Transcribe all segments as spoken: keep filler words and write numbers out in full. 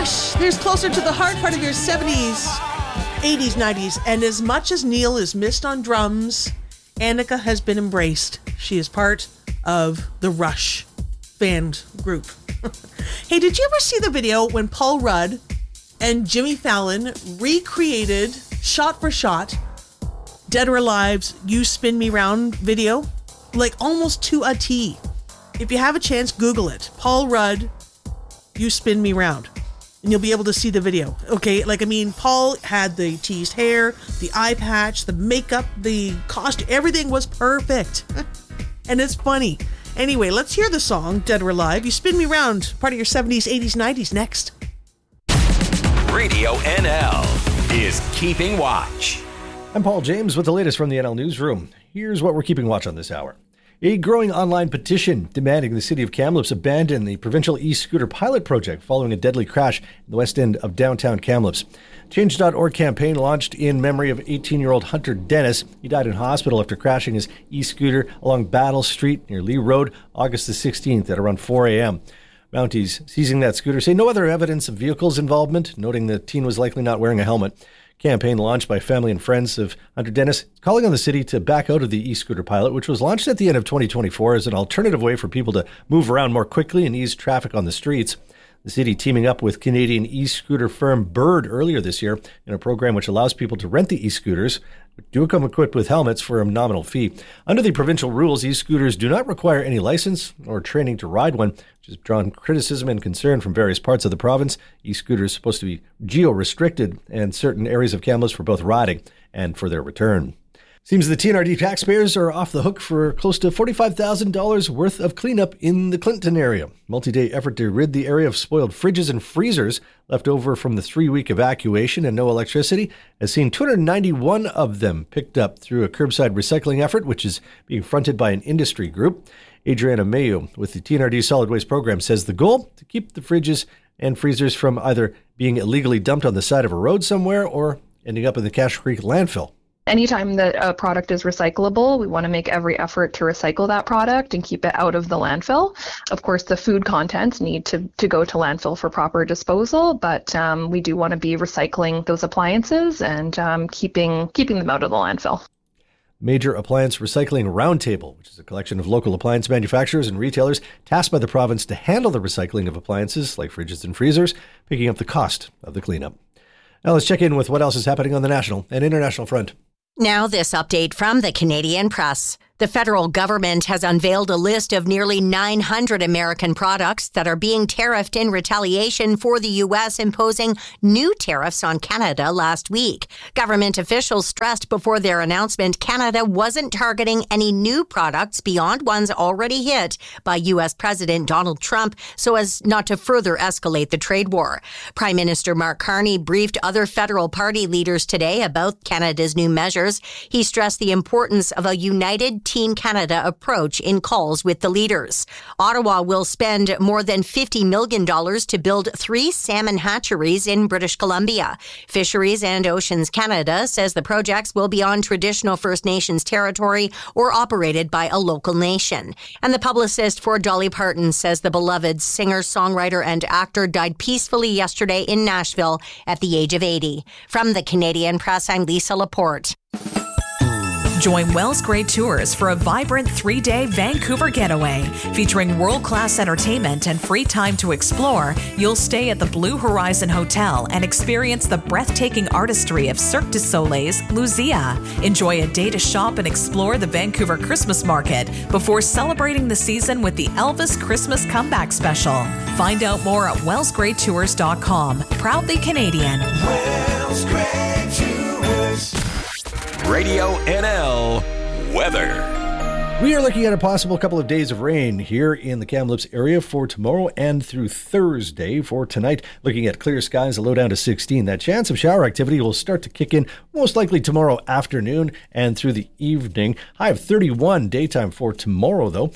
Rush. There's closer to the hard part of your seventies, eighties, nineties. And as much as Neil is missed on drums, Annika has been embraced. She is part of the Rush band group. Hey, did you ever see the video when Paul Rudd and Jimmy Fallon recreated, shot for shot, Dead or Alive's You Spin Me Round video? Like almost to a T. If you have a chance, Google it. Paul Rudd, You Spin Me Round. And you'll be able to see the video. Okay, like, I mean, Paul had the teased hair, the eye patch, the makeup, the costume, everything was perfect. And it's funny. Anyway, let's hear the song, Dead or Alive. You Spin Me Round, part of your seventies, eighties, nineties, next. Radio N L is Keeping Watch. I'm Paul James with the latest from the N L Newsroom. Here's what we're keeping watch on this hour. A growing online petition demanding the city of Kamloops abandon the provincial e-scooter pilot project following a deadly crash in the west end of downtown Kamloops. Change dot org campaign launched in memory of eighteen-year-old Hunter Dennis. He died in hospital after crashing his e-scooter along Battle Street near Lee Road, August the sixteenth at around four a.m. Mounties seizing that scooter say no other evidence of vehicle's involvement, noting the teen was likely not wearing a helmet. Campaign launched by family and friends of Hunter Dennis, calling on the city to back out of the e-scooter pilot, which was launched at the end of twenty twenty-four as an alternative way for people to move around more quickly and ease traffic on the streets. The city teaming up with Canadian e-scooter firm Bird earlier this year in a program which allows people to rent the e-scooters, which do come equipped with helmets for a nominal fee. Under the provincial rules, e-scooters do not require any license or training to ride one, which has drawn criticism and concern from various parts of the province. E-scooters are supposed to be geo-restricted in certain areas of Kamloops for both riding and for their return. Seems the T N R D taxpayers are off the hook for close to forty-five thousand dollars worth of cleanup in the Clinton area. Multi-day effort to rid the area of spoiled fridges and freezers left over from the three-week evacuation and no electricity has seen two hundred ninety-one of them picked up through a curbside recycling effort, which is being fronted by an industry group. Adriana Mayo with the T N R D Solid Waste Program says the goal, to keep the fridges and freezers from either being illegally dumped on the side of a road somewhere or ending up in the Cache Creek landfill. Anytime that a product is recyclable, we want to make every effort to recycle that product and keep it out of the landfill. Of course, the food contents need to, to go to landfill for proper disposal, but um, we do want to be recycling those appliances and um, keeping keeping them out of the landfill. Major Appliance Recycling Roundtable, which is a collection of local appliance manufacturers and retailers tasked by the province to handle the recycling of appliances like fridges and freezers, picking up the cost of the cleanup. Now let's check in with what else is happening on the national and international front. Now this update from the Canadian Press. The federal government has unveiled a list of nearly nine hundred American products that are being tariffed in retaliation for the U S imposing new tariffs on Canada last week. Government officials stressed before their announcement Canada wasn't targeting any new products beyond ones already hit by U S President Donald Trump so as not to further escalate the trade war. Prime Minister Mark Carney briefed other federal party leaders today about Canada's new measures. He stressed the importance of a united Team Canada approach in calls with the leaders. Ottawa will spend more than fifty million dollars to build three salmon hatcheries in British Columbia. Fisheries and Oceans Canada says the projects will be on traditional First Nations territory or operated by a local nation. And the publicist for Dolly Parton says the beloved singer, songwriter, and actor died peacefully yesterday in Nashville at the age of eighty. From the Canadian Press, I'm Lisa Laporte. Join Wells Grade Tours for a vibrant three-day Vancouver getaway. Featuring world-class entertainment and free time to explore, you'll stay at the Blue Horizon Hotel and experience the breathtaking artistry of Cirque du Soleil's Lucia. Enjoy a day to shop and explore the Vancouver Christmas Market before celebrating the season with the Elvis Christmas Comeback Special. Find out more at wells grade tours dot com. Proudly Canadian. Wells Grade Tours. Radio N L weather. We are looking at a possible couple of days of rain here in the Kamloops area for tomorrow and through Thursday. For tonight, looking at clear skies, a low down to sixteen. That chance of shower activity will start to kick in most likely tomorrow afternoon and through the evening. High of thirty-one daytime for tomorrow, though.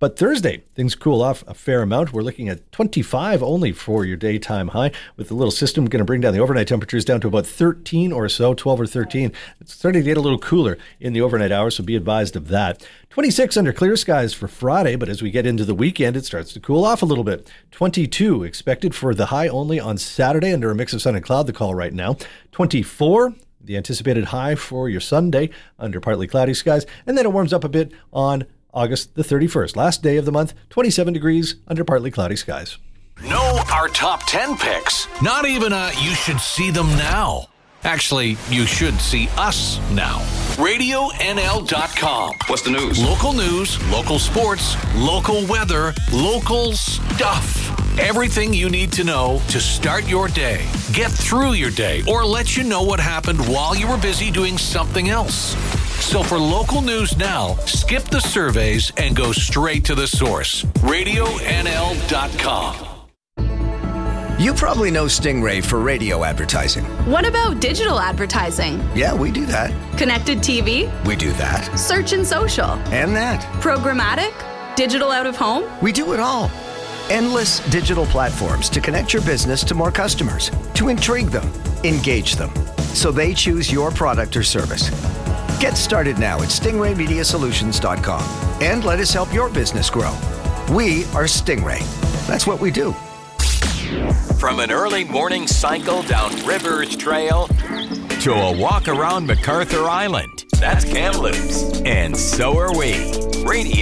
But Thursday, things cool off a fair amount. We're looking at twenty-five only for your daytime high, with the little system going to bring down the overnight temperatures down to about thirteen or so, twelve or thirteen. It's starting to get a little cooler in the overnight hours, so be advised of that. twenty-six under clear skies for Friday, but as we get into the weekend, it starts to cool off a little bit. twenty-two expected for the high only on Saturday under a mix of sun and cloud, the call right now. twenty-four, the anticipated high for your Sunday under partly cloudy skies, and then it warms up a bit on August the thirty-first, last day of the month, twenty-seven degrees under partly cloudy skies. Know our top ten picks. Not even a you should see them now. Actually, you should see us now. radio N L dot com. What's the news? Local news, local sports, local weather, local stuff. Everything you need to know to start your day, get through your day, or let you know what happened while you were busy doing something else. So for local news now, skip the surveys and go straight to the source. radio N L dot com. You probably know Stingray for radio advertising. What about digital advertising? Yeah, we do that. Connected T V? We do that. Search and social? And that. Programmatic? Digital out of home? We do it all. Endless digital platforms to connect your business to more customers, to intrigue them, engage them, so they choose your product or service. Get started now at stingray media solutions dot com and let us help your business grow. We are Stingray. That's what we do. From an early morning cycle down Rivers Trail to a walk around MacArthur Island. That's Kamloops. And so are we. Radio